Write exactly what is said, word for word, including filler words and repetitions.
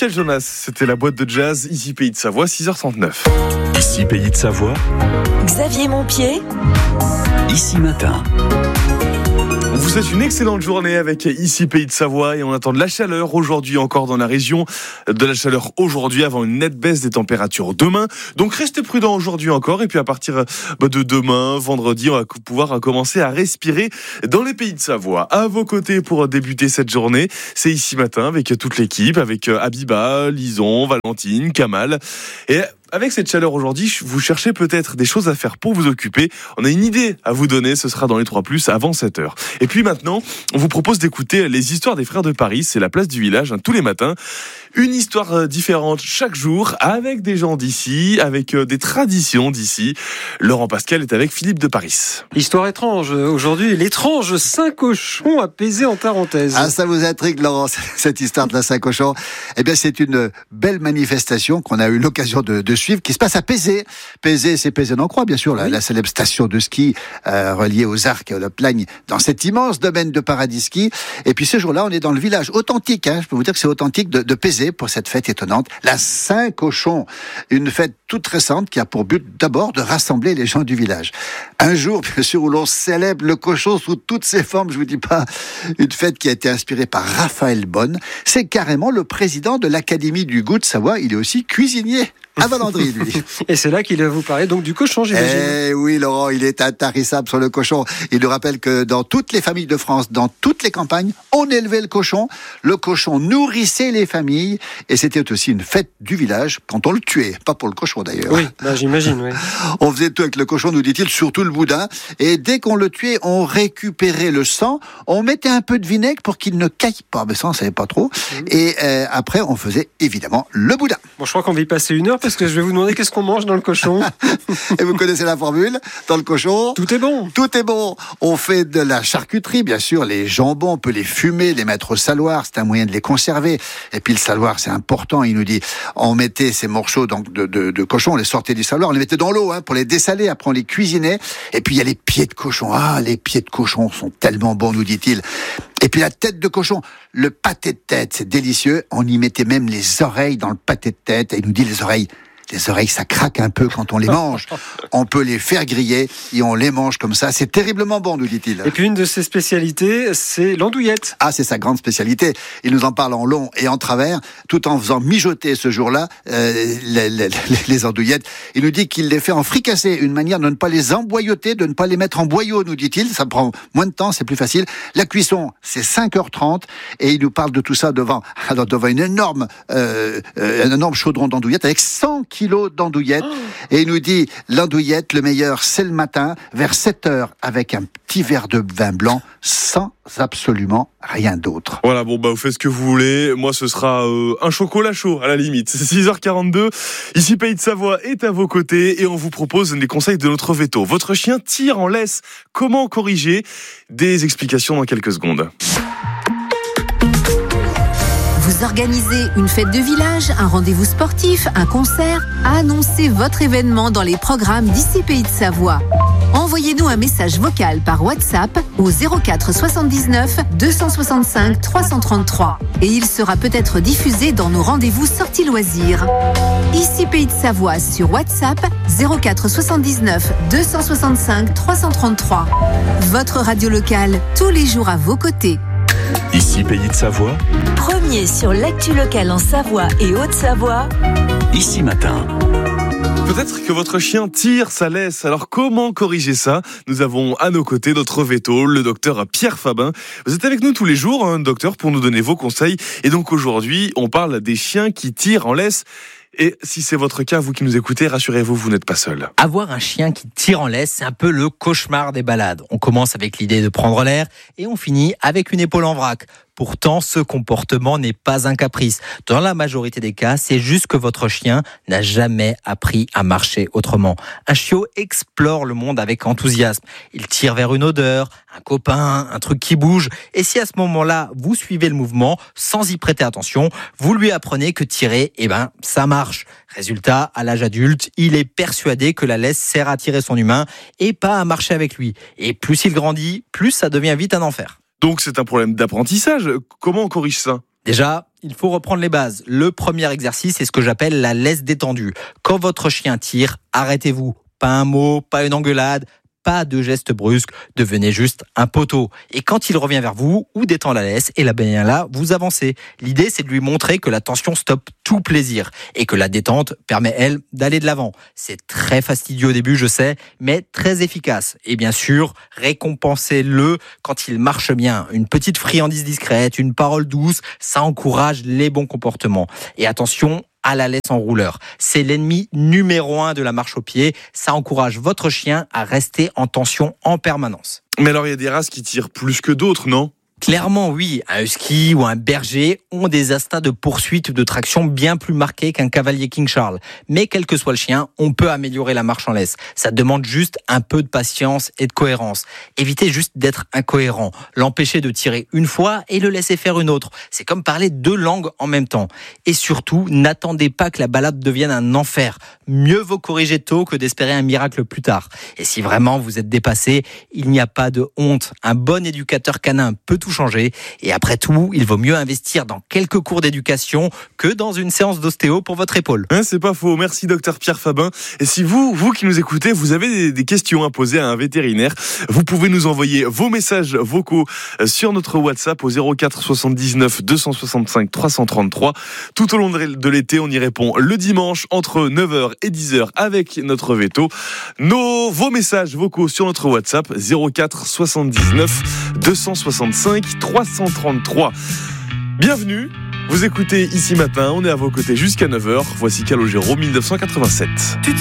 Michel Jonas, c'était la boîte de jazz, ici Pays de Savoie, six heures trente-neuf. Ici Pays de Savoie. Xavier Montpied. Ici Matin. On vous souhaite une excellente journée avec ici Pays de Savoie et on attend de la chaleur aujourd'hui encore dans la région. De la chaleur aujourd'hui avant une nette baisse des températures demain. Donc restez prudents aujourd'hui encore et puis à partir de demain, vendredi, on va pouvoir commencer à respirer dans les Pays de Savoie. À vos côtés pour débuter cette journée, c'est Ici Matin avec toute l'équipe, avec Abiba, Lison, Valentine, Kamal et... Avec cette chaleur aujourd'hui, vous cherchez peut-être des choses à faire pour vous occuper. On a une idée à vous donner, ce sera dans les trois plus avant sept heures. Et puis maintenant, on vous propose d'écouter les histoires des Frères de Paris. C'est la place du village, hein, tous les matins. Une histoire différente chaque jour, avec des gens d'ici, avec euh, des traditions d'ici. Laurent Pascal est avec Philippe de Paris. Histoire étrange. Aujourd'hui, l'étrange Saint-Cochon apaisé en Tarentaise. Ah, ça vous intrigue, Laurent, cette histoire de la Saint-Cochon. Eh bien, c'est une belle manifestation qu'on a eu l'occasion de, de suivre, qui se passe à Pézé. Pézé, c'est Pézé-en-Croix, bien sûr, la, oui. la célèbre station de ski euh, reliée aux Arcs et aux Plagne, dans cet immense domaine de paradis ski. Et puis ce jour-là, on est dans le village authentique. Hein, je peux vous dire que c'est authentique de, de Pézé pour cette fête étonnante, la Saint-Cochon. Une fête toute récente qui a pour but d'abord de rassembler les gens du village. Un jour, bien sûr, où l'on célèbre le cochon sous toutes ses formes. Je vous dis pas, une fête qui a été inspirée par Raphaël Bonne. C'est carrément le président de l'Académie du goût de Savoie. Il est aussi cuisinier à Valandry, lui. Et c'est là qu'il va vous parler donc du cochon, j'imagine. Eh oui, Laurent, il est intarissable sur le cochon. Il nous rappelle que dans toutes les familles de France, dans toutes les campagnes, on élevait le cochon. Le cochon nourrissait les familles. Et c'était aussi une fête du village quand on le tuait. Pas pour le cochon, d'ailleurs. Oui, bah, j'imagine, oui. On faisait tout avec le cochon, nous dit-il, surtout le boudin. Et dès qu'on le tuait, on récupérait le sang. On mettait un peu de vinaigre pour qu'il ne caille pas. Mais ça, on ne savait pas trop. Mmh. Et euh, après, on faisait évidemment le boudin. Bon, je crois qu'on va y passer une heure parce que je vais vous demander qu'est-ce qu'on mange dans le cochon. Et vous connaissez la formule, dans le cochon. Tout est bon. Tout est bon. On fait de la charcuterie, bien sûr. Les jambons, on peut les fumer, les mettre au saloir. C'est un moyen de les conserver. Et puis le saloir, c'est important. Il nous dit, on mettait ces morceaux donc, de, de, de cochon, on les sortait du saloir, on les mettait dans l'eau hein, pour les dessaler. Après, on les cuisinait. Et puis il y a les pieds de cochon. Ah, les pieds de cochon sont tellement bons, nous dit-il. Et puis la tête de cochon, le pâté de tête, c'est délicieux. On y mettait même les oreilles dans le pâté de tête. Et il nous dit les oreilles. Les oreilles, ça craque un peu quand on les mange. On peut les faire griller et on les mange comme ça. C'est terriblement bon, nous dit-il. Et puis une de ses spécialités, c'est l'andouillette. Ah, c'est sa grande spécialité. Il nous en parle en long et en travers, tout en faisant mijoter ce jour-là euh, les, les, les andouillettes. Il nous dit qu'il les fait en fricassé, une manière de ne pas les emboyauter, de ne pas les mettre en boyau, nous dit-il. Ça prend moins de temps, c'est plus facile. La cuisson, c'est cinq heures trente et il nous parle de tout ça devant, alors devant une énorme, euh, un énorme chaudron d'andouillettes avec cent kilos d'andouillettes. Oh. Et il nous dit, l'andouillette, le meilleur, c'est le matin, vers sept heures, avec un petit verre de vin blanc, sans absolument rien d'autre. Voilà, bon, bah, vous faites ce que vous voulez. Moi, ce sera euh, un chocolat chaud, à la limite. C'est six heures quarante-deux. Ici, Pays de Savoie est à vos côtés et on vous propose les conseils de notre veto. Votre chien tire en laisse. Comment corriger? Des explications dans quelques secondes. Vous organisez une fête de village, un rendez-vous sportif, un concert? Annoncez votre événement dans les programmes d'ici Pays de Savoie. Envoyez-nous un message vocal par WhatsApp au zéro quatre soixante-dix-neuf deux cent soixante-cinq trois cent trente-trois et il sera peut-être diffusé dans nos rendez-vous sorties loisirs. Ici Pays de Savoie sur WhatsApp zéro quatre soixante-dix-neuf deux cent soixante-cinq trois cent trente-trois. Votre radio locale, tous les jours à vos côtés. Ici Pays de Savoie. Premier sur l'actu locale en Savoie et Haute-Savoie. Ici Matin. Peut-être que votre chien tire sa laisse. Alors comment corriger ça? Nous avons à nos côtés notre veto, le docteur Pierre Fabin. Vous êtes avec nous tous les jours, hein, docteur, pour nous donner vos conseils. Et donc aujourd'hui, on parle des chiens qui tirent en laisse. Et si c'est votre cas, vous qui nous écoutez, rassurez-vous, vous n'êtes pas seul. Avoir un chien qui tire en laisse, c'est un peu le cauchemar des balades. On commence avec l'idée de prendre l'air et on finit avec une épaule en vrac. Pourtant, ce comportement n'est pas un caprice. Dans la majorité des cas, c'est juste que votre chien n'a jamais appris à marcher autrement. Un chiot explore le monde avec enthousiasme. Il tire vers une odeur, un copain, un truc qui bouge. Et si à ce moment-là, vous suivez le mouvement sans y prêter attention, vous lui apprenez que tirer, eh ben, ça marche. Résultat, à l'âge adulte, il est persuadé que la laisse sert à tirer son humain et pas à marcher avec lui. Et plus il grandit, plus ça devient vite un enfer. Donc c'est un problème d'apprentissage. Comment on corrige ça ? Déjà, il faut reprendre les bases. Le premier exercice, c'est ce que j'appelle la laisse détendue. Quand votre chien tire, arrêtez-vous. Pas un mot, pas une engueulade, pas de gestes brusques, devenez juste un poteau. Et quand il revient vers vous, ou détend la laisse, et là, bien là, vous avancez. L'idée, c'est de lui montrer que la tension stoppe tout plaisir et que la détente permet, elle, d'aller de l'avant. C'est très fastidieux au début, je sais, mais très efficace. Et bien sûr, récompensez-le quand il marche bien. Une petite friandise discrète, une parole douce, ça encourage les bons comportements. Et attention, à la laisse en rouleur. C'est l'ennemi numéro un de la marche au pied. Ça encourage votre chien à rester en tension en permanence. Mais alors, il y a des races qui tirent plus que d'autres, non ? Clairement, oui. Un husky ou un berger ont des instincts de poursuite ou de traction bien plus marqués qu'un cavalier King Charles. Mais quel que soit le chien, on peut améliorer la marche en laisse. Ça demande juste un peu de patience et de cohérence. Évitez juste d'être incohérent. L'empêcher de tirer une fois et le laisser faire une autre. C'est comme parler deux langues en même temps. Et surtout, n'attendez pas que la balade devienne un enfer. Mieux vaut corriger tôt que d'espérer un miracle plus tard. Et si vraiment vous êtes dépassé, il n'y a pas de honte. Un bon éducateur canin peut tout changer. Et après tout, il vaut mieux investir dans quelques cours d'éducation que dans une séance d'ostéo pour votre épaule. Hein, c'est pas faux. Merci docteur Pierre Fabin. Et si vous, vous qui nous écoutez, vous avez des, des questions à poser à un vétérinaire, vous pouvez nous envoyer vos messages vocaux sur notre WhatsApp au zéro quatre soixante-dix-neuf deux cent soixante-cinq trois cent trente-trois. Tout au long de l'été, on y répond le dimanche entre neuf heures et dix heures avec notre véto. Nos, vos messages vocaux sur notre WhatsApp zéro quatre soixante-dix-neuf deux cent soixante-cinq trois cent trente-trois. Bienvenue, vous écoutez Ici Matin, on est à vos côtés jusqu'à neuf heures. Voici Calogero mille neuf cent quatre-vingt-sept.